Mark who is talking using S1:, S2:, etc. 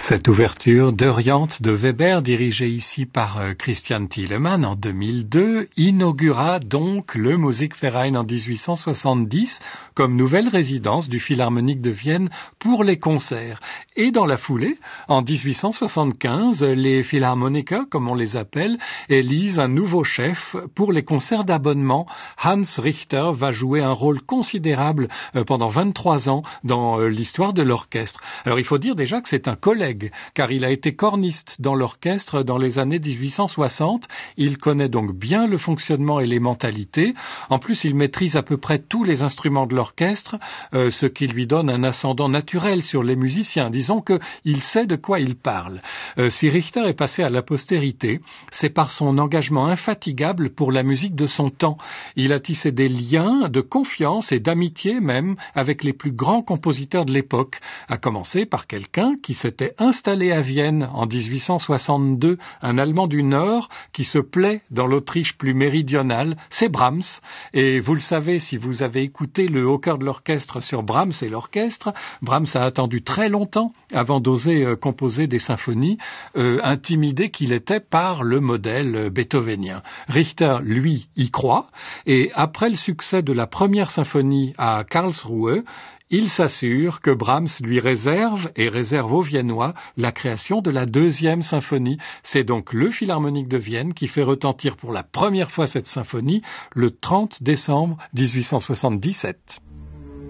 S1: Cette ouverture d'Orient de Weber, dirigée ici par Christian Thielemann en 2002, inaugura donc le Musikverein en 1870 comme nouvelle résidence du Philharmonique de Vienne pour les concerts. Et dans la foulée, en 1875, les Philharmoniker, comme on les appelle, élisent un nouveau chef pour les concerts d'abonnement. Hans Richter va jouer un rôle considérable pendant 23 ans dans l'histoire de l'orchestre. Alors il faut dire déjà que c'est un collègue, car il a été corniste dans l'orchestre dans les années 1860. Il connaît donc bien le fonctionnement et les mentalités. En plus, il maîtrise à peu près tous les instruments de l'orchestre, ce qui lui donne un ascendant naturel sur les musiciens. Disons qu'il sait de quoi il parle. Si Richter est passé à la postérité, c'est par son engagement infatigable pour la musique de son temps. Il a tissé des liens de confiance et d'amitié même avec les plus grands compositeurs de l'époque, à commencer par quelqu'un qui s'était installé à Vienne en 1862, un Allemand du Nord qui se plaît dans l'Autriche plus méridionale, c'est Brahms. Et vous le savez, si vous avez écouté le haut chœur de l'orchestre sur Brahms et l'orchestre, Brahms a attendu très longtemps avant d'oser composer des symphonies, intimidé qu'il était par le modèle beethovénien. Richter, lui, y croit, et après le succès de la première symphonie à Karlsruhe, il s'assure que Brahms lui réserve aux Viennois la création de la deuxième symphonie. C'est donc le Philharmonique de Vienne qui fait retentir pour la première fois cette symphonie le 30 décembre 1877.